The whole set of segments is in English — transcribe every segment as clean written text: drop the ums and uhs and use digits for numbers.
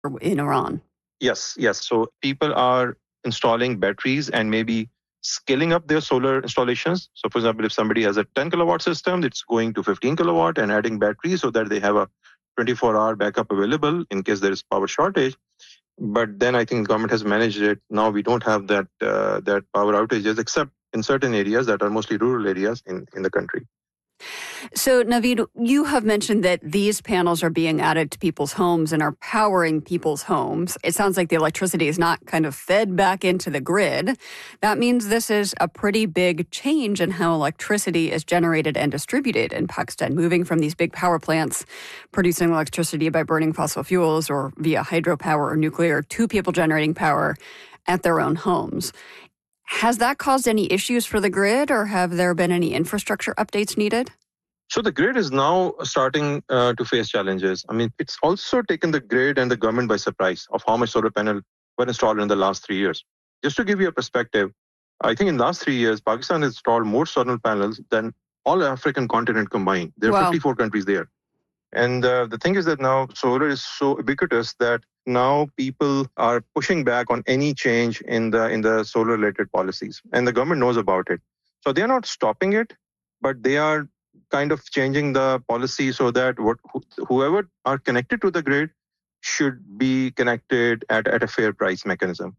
in Iran. Yes, yes. So people are installing batteries and maybe scaling up their solar installations. So for example, if somebody has a 10 kilowatt system, it's going to 15 kilowatt and adding batteries so that they have a 24-hour backup available in case there is power shortage. But then I think government has managed it. Now we don't have that power outages except in certain areas that are mostly rural areas in the country. So, Naveed, you have mentioned that these panels are being added to people's homes and are powering people's homes. It sounds like the electricity is not kind of fed back into the grid. That means this is a pretty big change in how electricity is generated and distributed in Pakistan, moving from these big power plants producing electricity by burning fossil fuels or via hydropower or nuclear to people generating power at their own homes. Has that caused any issues for the grid, or have there been any infrastructure updates needed? So the grid is now starting to face challenges. I mean, it's also taken the grid and the government by surprise of how much solar panel were installed in the last 3 years. Just to give you a perspective, I think in the last 3 years, Pakistan has installed more solar panels than all African continent combined. There are 54 countries there. And the thing is that now solar is so ubiquitous that now people are pushing back on any change in the solar related policies. And the government knows about it. So they are not stopping it, but they are kind of changing the policy so that whoever are connected to the grid should be connected at a fair price mechanism.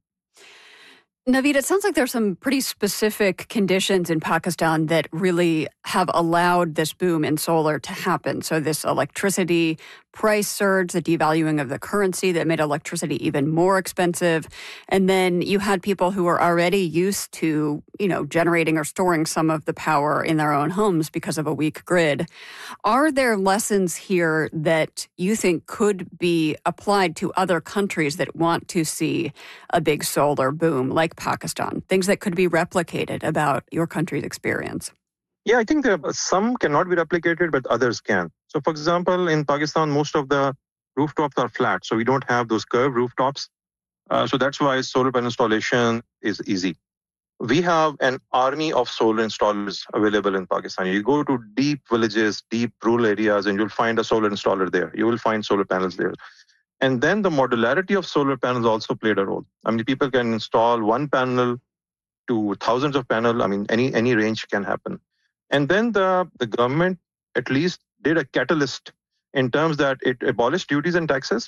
Naveed, it sounds like there's some pretty specific conditions in Pakistan that really have allowed this boom in solar to happen. So this electricity price surge, the devaluing of the currency that made electricity even more expensive. And then you had people who were already used to, generating or storing some of the power in their own homes because of a weak grid. Are there lessons here that you think could be applied to other countries that want to see a big solar boom like Pakistan? Things that could be replicated about your country's experience? Yeah, I think some cannot be replicated, but others can. So, for example, in Pakistan, most of the rooftops are flat. So we don't have those curved rooftops. So that's why solar panel installation is easy. We have an army of solar installers available in Pakistan. You go to deep villages, deep rural areas, and you'll find a solar installer there. You will find solar panels there. And then the modularity of solar panels also played a role. I mean, people can install one panel to thousands of panels. I mean, any range can happen. And then the government at least did a catalyst in terms that it abolished duties and taxes,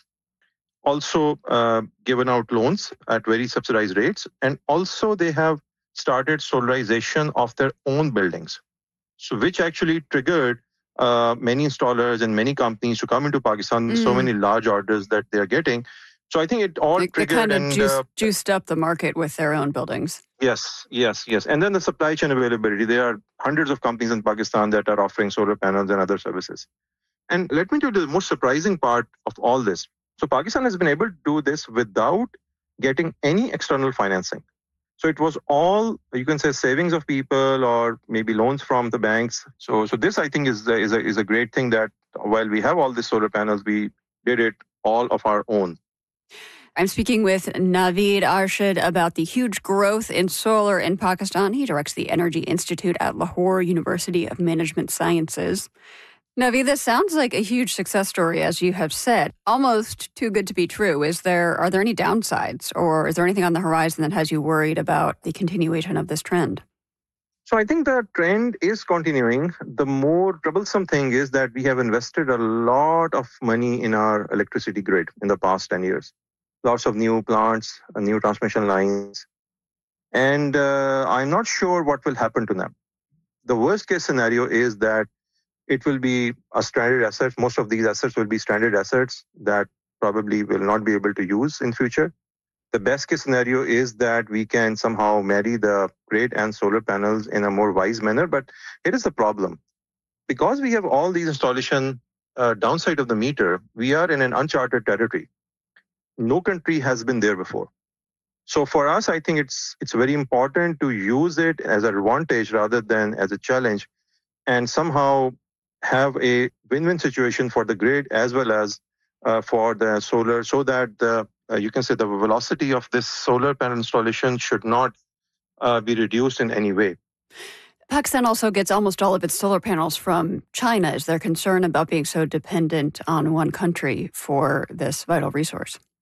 also given out loans at very subsidized rates, and also they have started solarization of their own buildings, so which actually triggered many installers and many companies to come into Pakistan, so many large orders that they're getting. So I think it all triggered. They kind of juiced up the market with their own buildings. Yes. And then the supply chain availability. There are hundreds of companies in Pakistan that are offering solar panels and other services. And let me tell you the most surprising part of all this. So Pakistan has been able to do this without getting any external financing. So it was all, you can say, savings of people or maybe loans from the banks. So this, I think, is a great thing that while we have all these solar panels, we did it all of our own. I'm speaking with Naveed Arshad about the huge growth in solar in Pakistan. He directs the Energy Institute at Lahore University of Management Sciences. Naveed, this sounds like a huge success story, as you have said. Almost too good to be true. Are there any downsides, or is there anything on the horizon that has you worried about the continuation of this trend? So I think the trend is continuing. The more troublesome thing is that we have invested a lot of money in our electricity grid in the past 10 years. Lots of new plants, new transmission lines. And I'm not sure what will happen to them. The worst case scenario is that it will be a stranded asset. Most of these assets will be stranded assets that probably will not be able to use in future. The best case scenario is that we can somehow marry the grid and solar panels in a more wise manner. But here is the problem. Because we have all these installation downside of the meter, we are in an uncharted territory. No country has been there before. So for us, I think it's very important to use it as an advantage rather than as a challenge, and somehow have a win-win situation for the grid as well as for the solar, so that you can say the velocity of this solar panel installation should not be reduced in any way. Pakistan also gets almost all of its solar panels from China. Is there concern about being so dependent on one country for this vital resource?